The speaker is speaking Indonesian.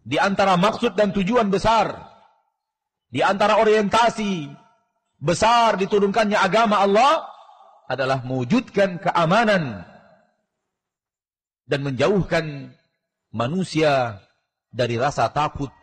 Di antara maksud dan tujuan besar, di antara orientasi besar diturunkannya agama Allah adalah mewujudkan keamanan dan menjauhkan manusia dari rasa takut